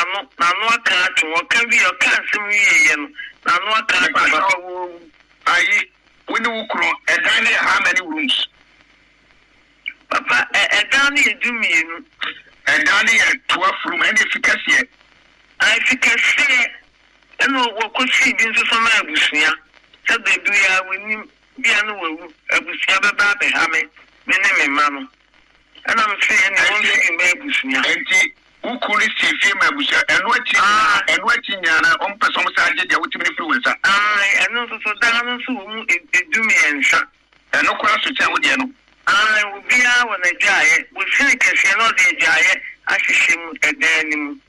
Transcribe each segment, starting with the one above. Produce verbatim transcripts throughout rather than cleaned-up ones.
no na no aka to o kan bi o kan sim yeye no na no aka to papa wo ayi when you kro edan ne how many rooms papa edan ne edumie edan ne twelve room and efficacy I efficacy eno wo ko si bi nso so ma abusia se da du ya woni bia no wawu abusia beba be ha me me ne me ma no ana m se ne won si me abusia enti ukuri si fi ma abusia eno achi eno achi nyana on person sa aje dia wotimi ne firi wonsa ai eno so so da no so wo mu edumi ensa eno kura so cha wo dia no ai wo bia wo na jaye wo si kese no de jaye ashishem edan ni mu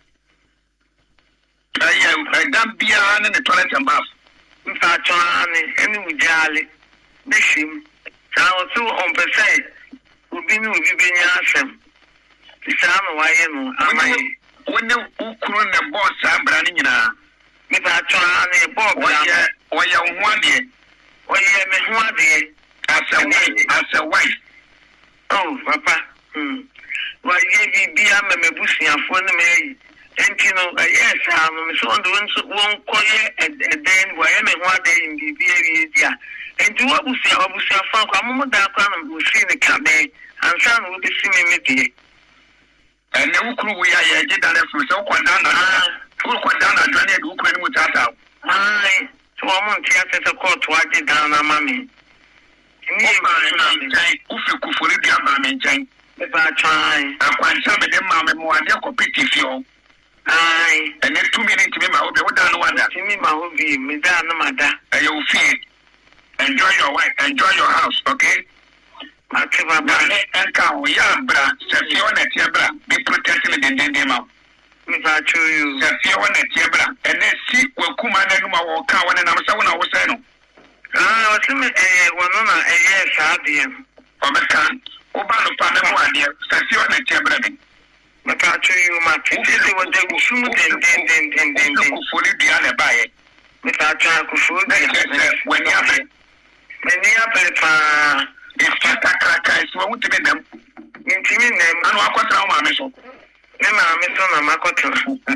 ayi edan bia ne ne toilet and bath mfa chone eni ujale nishim sa o so on pese obi ni obi benya asem isa no waye no amai wonne ukuru ne boss abra ni nyina mfa chone boss oye oye ho ade oye me ho ade as a wife as a wife oh papa hmm waye bi bia me mebusiafo ne me enti no yes am me so ndo nso won koye eden waye me ho ade ndi bi eri dia enti wo busia obusia fa kwa momo da kwa no busi ne kabe ansa no bi si me medie ene ukuru wo ya ya je dale fu so kwa dan na ko kwa dan na dwane du ukuru ni mutata ai so mo nti asese court waje dan na mami ni ma na ngai ufi kufuri dia ma me ngai me ba try akwansa me de ma me mo ade competitive o ai ene two minutes me ma obi wo dan no wada me ma obi me dan no mada ayo fi enjoy your wife enjoy your house okay ati baba enka ho ya bra se fi ona tie bra be protecting the den den ma me ba chu you se fi ona tie bra ene si wakuma na numa wo ka wona na msa wona wo sai no ah wasi me eh wono na eh sa de o me kan o ba no pa na mo ade se fi ona tie bra me me ka chu you ma tete wo de gusumu den den den den den den ko fori dia na bae me ka cha ku fo dia when you have me ni ape pa if ta kraka is wo tebe dem intimi nem anu akotra o ma me so ne ma me so na makotra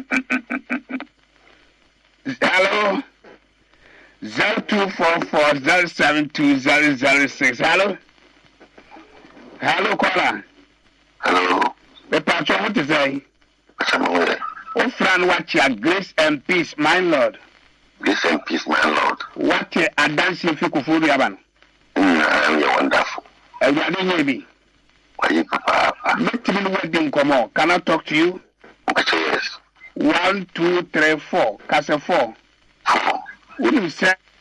hello zero two four four zero seven two zero zero six hello hello caller hello the patron what is say Samuel o fran what your grace and peace my lord grace and peace my lord what your adansi fi kufuru yaban I am wonderful. I don't be. Why you papa? Let me wedding come on. Can I talk to you? Yes. One, two, three, four. Casa four. Four. When you say